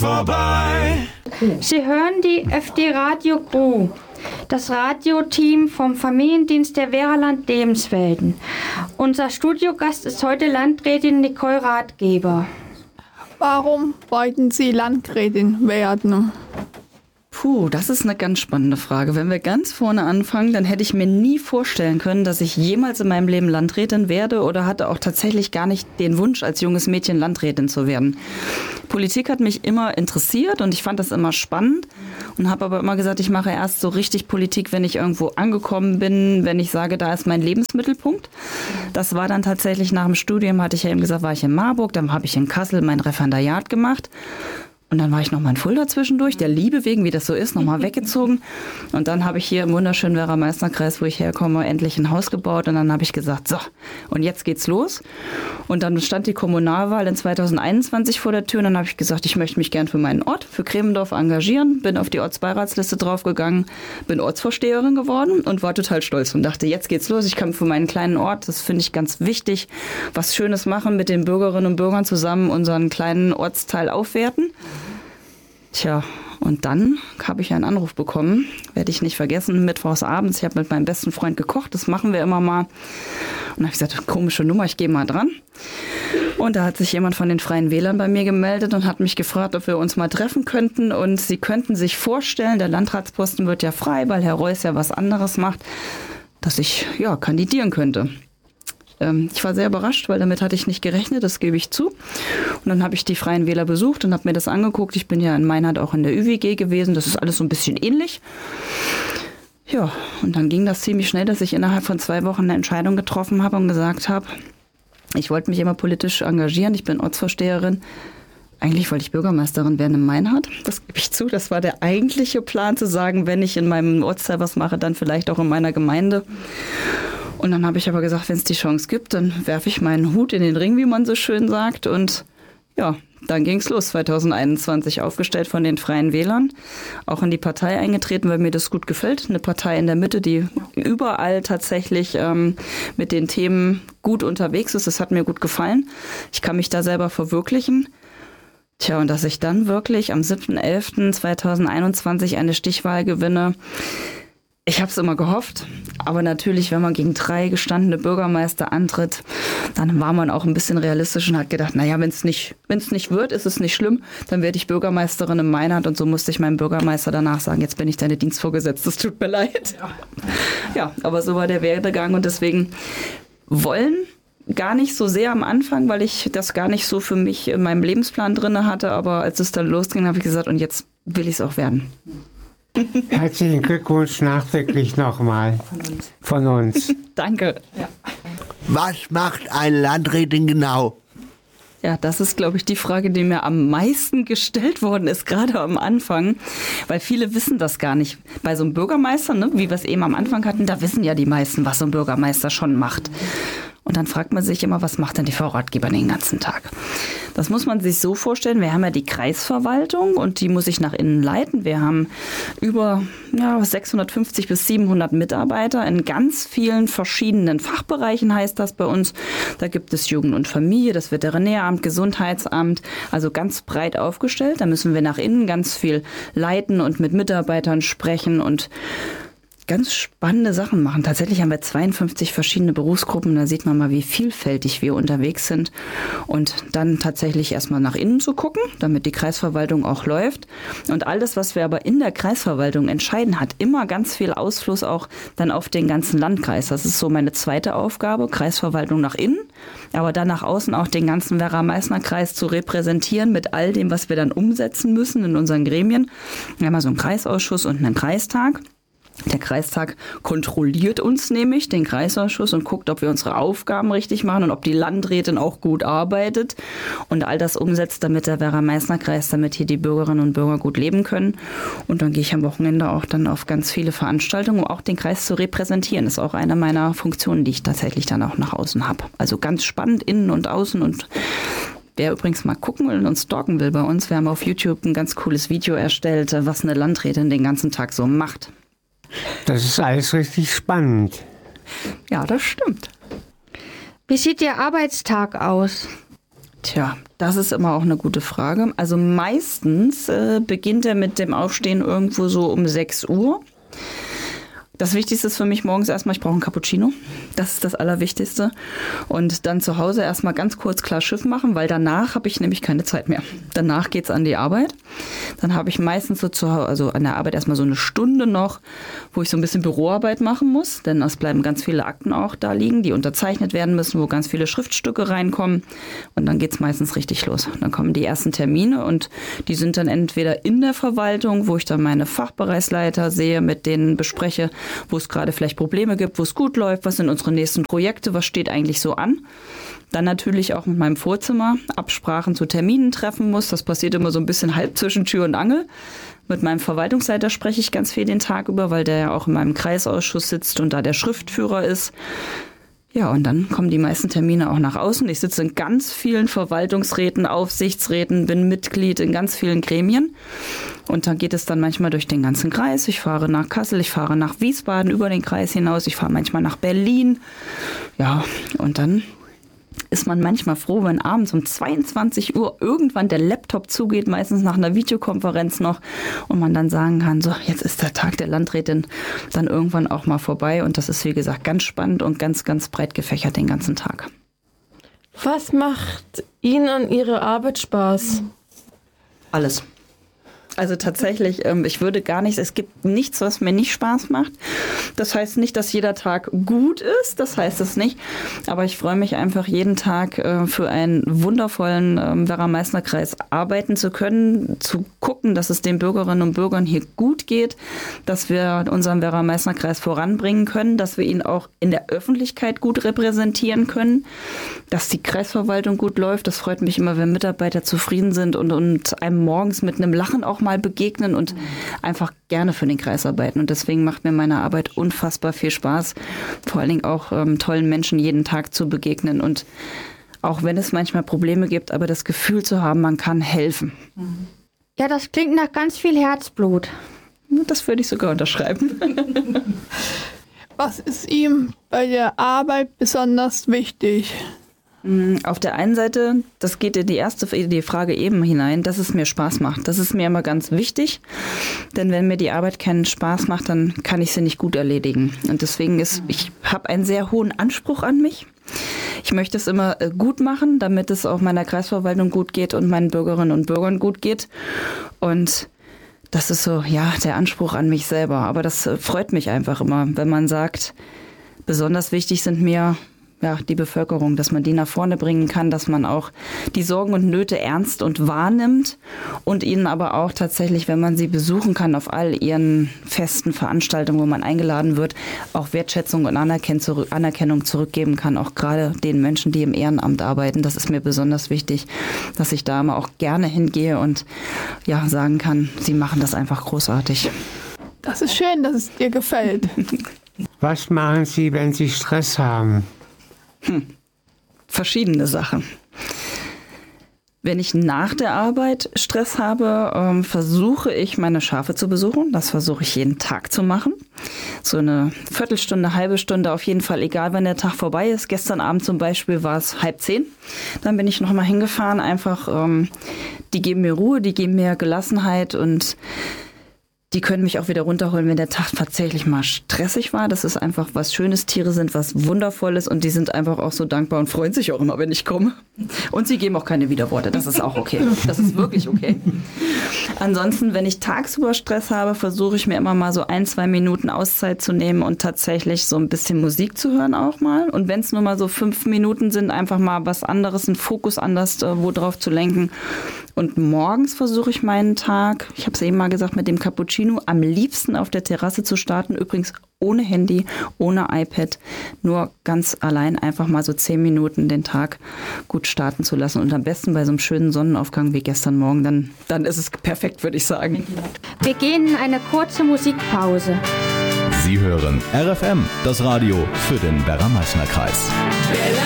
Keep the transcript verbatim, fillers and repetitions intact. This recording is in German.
vorbei. Sie hören die F D Radio Crew, das Radioteam vom Familiendienst der Wehrerland Lebenswelten. Unser Studiogast ist heute Landrätin Nicole Ratgeber. Warum wollten Sie Landrätin werden? Puh, das ist eine ganz spannende Frage. Wenn wir ganz vorne anfangen, dann hätte ich mir nie vorstellen können, dass ich jemals in meinem Leben Landrätin werde oder hatte auch tatsächlich gar nicht den Wunsch, als junges Mädchen Landrätin zu werden. Politik hat mich immer interessiert und ich fand das immer spannend und habe aber immer gesagt, ich mache erst so richtig Politik, wenn ich irgendwo angekommen bin, wenn ich sage, da ist mein Lebensmittelpunkt. Das war dann tatsächlich nach dem Studium, hatte ich ja eben gesagt, war ich in Marburg, dann habe ich in Kassel mein Referendariat gemacht. Und dann war ich noch mal in Fulda zwischendurch, der Liebe wegen, wie das so ist, noch mal weggezogen. Und dann habe ich hier im wunderschönen Werra-Meißner-Kreis, wo ich herkomme, endlich ein Haus gebaut. Und dann habe ich gesagt, so, und jetzt geht's los. Und dann stand die Kommunalwahl in zweitausendeinundzwanzig vor der Tür. Und dann habe ich gesagt, ich möchte mich gern für meinen Ort, für Kremendorf engagieren. Bin auf die Ortsbeiratsliste draufgegangen, bin Ortsvorsteherin geworden und war total stolz und dachte, jetzt geht's los. Ich kann für meinen kleinen Ort, das finde ich ganz wichtig, was Schönes machen, mit den Bürgerinnen und Bürgern zusammen unseren kleinen Ortsteil aufwerten. Tja, und dann habe ich einen Anruf bekommen, werde ich nicht vergessen, mittwochs abends. Ich habe mit meinem besten Freund gekocht, das machen wir immer mal. Und dann habe ich gesagt, komische Nummer, ich gehe mal dran. Und da hat sich jemand von den Freien Wählern bei mir gemeldet und hat mich gefragt, ob wir uns mal treffen könnten. Und sie könnten sich vorstellen, der Landratsposten wird ja frei, weil Herr Reuss ja was anderes macht, dass ich ja kandidieren könnte. Ich war sehr überrascht, weil damit hatte ich nicht gerechnet, das gebe ich zu. Und dann habe ich die Freien Wähler besucht und habe mir das angeguckt. Ich bin ja in Meinhard auch in der Ü W G gewesen, das ist alles so ein bisschen ähnlich. Ja, und dann ging das ziemlich schnell, dass ich innerhalb von zwei Wochen eine Entscheidung getroffen habe und gesagt habe, ich wollte mich immer politisch engagieren, ich bin Ortsvorsteherin. Eigentlich wollte ich Bürgermeisterin werden in Meinhard, das gebe ich zu. Das war der eigentliche Plan, zu sagen, wenn ich in meinem Ortsteil was mache, dann vielleicht auch in meiner Gemeinde. Und dann habe ich aber gesagt, wenn es die Chance gibt, dann werfe ich meinen Hut in den Ring, wie man so schön sagt. Und ja, dann ging es los, zweitausendeinundzwanzig, aufgestellt von den Freien Wählern, auch in die Partei eingetreten, weil mir das gut gefällt. Eine Partei in der Mitte, die überall tatsächlich ähm, mit den Themen gut unterwegs ist. Das hat mir gut gefallen. Ich kann mich da selber verwirklichen. Tja, und dass ich dann wirklich am siebten elften zweitausendeinundzwanzig eine Stichwahl gewinne, ich habe es immer gehofft, aber natürlich, wenn man gegen drei gestandene Bürgermeister antritt, dann war man auch ein bisschen realistisch und hat gedacht, naja, wenn es nicht, wenn es nicht wird, ist es nicht schlimm, dann werde ich Bürgermeisterin in Meinhard und so musste ich meinem Bürgermeister danach sagen, jetzt bin ich deine Dienstvorgesetzte, es tut mir leid. Ja. ja, aber so war der Werdegang und deswegen wollen gar nicht so sehr am Anfang, weil ich das gar nicht so für mich in meinem Lebensplan drin hatte, aber als es dann losging, habe ich gesagt, und jetzt will ich es auch werden. Herzlichen Glückwunsch nachträglich nochmal von uns. Von uns. Danke. Ja. Was macht eine Landrätin genau? Ja, das ist, glaube ich, die Frage, die mir am meisten gestellt worden ist, gerade am Anfang, weil viele wissen das gar nicht. Bei so einem Bürgermeister, ne, wie wir es eben am Anfang hatten, da wissen ja die meisten, was so ein Bürgermeister schon macht. Und dann fragt man sich immer, was macht denn die Frau Ratgeber den ganzen Tag? Das muss man sich so vorstellen, wir haben ja die Kreisverwaltung und die muss ich nach innen leiten. Wir haben über ja, sechshundertfünfzig bis siebenhundert Mitarbeiter in ganz vielen verschiedenen Fachbereichen, heißt das bei uns. Da gibt es Jugend und Familie, das Veterinäramt, Gesundheitsamt, also ganz breit aufgestellt. Da müssen wir nach innen ganz viel leiten und mit Mitarbeitern sprechen und ganz spannende Sachen machen. Tatsächlich haben wir zweiundfünfzig verschiedene Berufsgruppen. Da sieht man mal, wie vielfältig wir unterwegs sind. Und dann tatsächlich erstmal nach innen zu gucken, damit die Kreisverwaltung auch läuft. Und alles, was wir aber in der Kreisverwaltung entscheiden, hat immer ganz viel Ausfluss auch dann auf den ganzen Landkreis. Das ist so meine zweite Aufgabe, Kreisverwaltung nach innen, aber dann nach außen auch den ganzen Werra-Meißner-Kreis zu repräsentieren mit all dem, was wir dann umsetzen müssen in unseren Gremien. Wir haben also einen Kreisausschuss und einen Kreistag. Der Kreistag kontrolliert uns nämlich, den Kreisausschuss, und guckt, ob wir unsere Aufgaben richtig machen und ob die Landrätin auch gut arbeitet und all das umsetzt, damit der Werra-Meißner-Kreis, damit hier die Bürgerinnen und Bürger gut leben können. Und dann gehe ich am Wochenende auch dann auf ganz viele Veranstaltungen, um auch den Kreis zu repräsentieren. Das ist auch eine meiner Funktionen, die ich tatsächlich dann auch nach außen habe. Also ganz spannend, innen und außen. Und wer übrigens mal gucken will und stalken will bei uns, wir haben auf YouTube ein ganz cooles Video erstellt, was eine Landrätin den ganzen Tag so macht. Das ist alles richtig spannend. Ja, das stimmt. Wie sieht Ihr Arbeitstag aus? Tja, das ist immer auch eine gute Frage. Also meistens äh, beginnt er mit dem Aufstehen irgendwo so um sechs Uhr. Das Wichtigste ist für mich morgens erstmal, ich brauche einen Cappuccino. Das ist das Allerwichtigste. Und dann zu Hause erstmal ganz kurz klar Schiff machen, weil danach habe ich nämlich keine Zeit mehr. Danach geht's an die Arbeit. Dann habe ich meistens so zu Hause, also an der Arbeit erstmal so eine Stunde noch, wo ich so ein bisschen Büroarbeit machen muss. Denn es bleiben ganz viele Akten auch da liegen, die unterzeichnet werden müssen, wo ganz viele Schriftstücke reinkommen. Und dann geht's meistens richtig los. Dann kommen die ersten Termine und die sind dann entweder in der Verwaltung, wo ich dann meine Fachbereichsleiter sehe, mit denen bespreche, wo es gerade vielleicht Probleme gibt, wo es gut läuft, was sind unsere nächsten Projekte, was steht eigentlich so an. Dann natürlich auch mit meinem Vorzimmer Absprachen zu Terminen treffen muss. Das passiert immer so ein bisschen halb zwischen Tür und Angel. Mit meinem Verwaltungsleiter spreche ich ganz viel den Tag über, weil der ja auch in meinem Kreisausschuss sitzt und da der Schriftführer ist. Ja, und dann kommen die meisten Termine auch nach außen. Ich sitze in ganz vielen Verwaltungsräten, Aufsichtsräten, bin Mitglied in ganz vielen Gremien. Und dann geht es dann manchmal durch den ganzen Kreis. Ich fahre nach Kassel, ich fahre nach Wiesbaden über den Kreis hinaus, ich fahre manchmal nach Berlin. Ja, und dann ist man manchmal froh, wenn abends um zweiundzwanzig Uhr irgendwann der Laptop zugeht, meistens nach einer Videokonferenz noch, und man dann sagen kann, so, jetzt ist der Tag der Landrätin dann irgendwann auch mal vorbei. Und das ist, wie gesagt, ganz spannend und ganz, ganz breit gefächert den ganzen Tag. Was macht Ihnen an Ihrer Arbeit Spaß? Alles. Also tatsächlich, ich würde gar nichts, es gibt nichts, was mir nicht Spaß macht. Das heißt nicht, dass jeder Tag gut ist, das heißt es nicht. Aber ich freue mich einfach jeden Tag für einen wundervollen Werra-Meißner-Kreis arbeiten zu können, zu gucken, dass es den Bürgerinnen und Bürgern hier gut geht, dass wir unseren Werra-Meißner-Kreis voranbringen können, dass wir ihn auch in der Öffentlichkeit gut repräsentieren können, dass die Kreisverwaltung gut läuft. Das freut mich immer, wenn Mitarbeiter zufrieden sind und, und einem morgens mit einem Lachen auch mal begegnen und einfach gerne für den Kreis arbeiten. Und deswegen macht mir meine Arbeit unfassbar viel Spaß, vor allen Dingen auch ähm, tollen Menschen jeden Tag zu begegnen. Und auch wenn es manchmal Probleme gibt, aber das Gefühl zu haben, man kann helfen. Ja, das klingt nach ganz viel Herzblut. Das würde ich sogar unterschreiben. Was ist ihm bei der Arbeit besonders wichtig? Auf der einen Seite, das geht in die erste die Frage eben hinein, dass es mir Spaß macht. Das ist mir immer ganz wichtig, denn wenn mir die Arbeit keinen Spaß macht, dann kann ich sie nicht gut erledigen. Und deswegen ist, ich habe einen sehr hohen Anspruch an mich. Ich möchte es immer gut machen, damit es auch meiner Kreisverwaltung gut geht und meinen Bürgerinnen und Bürgern gut geht. Und das ist so, ja, der Anspruch an mich selber. Aber das freut mich einfach immer, wenn man sagt, besonders wichtig sind mir ja, die Bevölkerung, dass man die nach vorne bringen kann, dass man auch die Sorgen und Nöte ernst und wahrnimmt und ihnen aber auch tatsächlich, wenn man sie besuchen kann, auf all ihren festen Veranstaltungen, wo man eingeladen wird, auch Wertschätzung und Anerkennung zurückgeben kann, auch gerade den Menschen, die im Ehrenamt arbeiten. Das ist mir besonders wichtig, dass ich da immer auch gerne hingehe und ja, sagen kann, sie machen das einfach großartig. Das ist schön, dass es dir gefällt. Was machen Sie, wenn Sie Stress haben? Hm. Verschiedene Sachen. Wenn ich nach der Arbeit Stress habe, ähm, versuche ich, meine Schafe zu besuchen. Das versuche ich jeden Tag zu machen. So eine Viertelstunde, halbe Stunde auf jeden Fall, egal wann der Tag vorbei ist. Gestern Abend zum Beispiel war es halb zehn. Dann bin ich noch mal hingefahren. Einfach, ähm, die geben mir Ruhe, die geben mir Gelassenheit und die können mich auch wieder runterholen, wenn der Tag tatsächlich mal stressig war. Das ist einfach was Schönes. Tiere sind was Wundervolles und die sind einfach auch so dankbar und freuen sich auch immer, wenn ich komme. Und sie geben auch keine Widerworte. Das ist auch okay. Das ist wirklich okay. Ansonsten, wenn ich tagsüber Stress habe, versuche ich mir immer mal so ein, zwei Minuten Auszeit zu nehmen und tatsächlich so ein bisschen Musik zu hören auch mal. Und wenn es nur mal so fünf Minuten sind, einfach mal was anderes, einen Fokus anders äh, wo drauf zu lenken. Und morgens versuche ich meinen Tag, ich habe es eben mal gesagt, mit dem Cappuccino am liebsten auf der Terrasse zu starten. Übrigens ohne Handy, ohne iPad, nur ganz allein einfach mal so zehn Minuten den Tag gut starten zu lassen. Und am besten bei so einem schönen Sonnenaufgang wie gestern Morgen, dann, dann ist es perfekt, würde ich sagen. Wir gehen in eine kurze Musikpause. Sie hören R F M, das Radio für den Werra-Meißner-Kreis.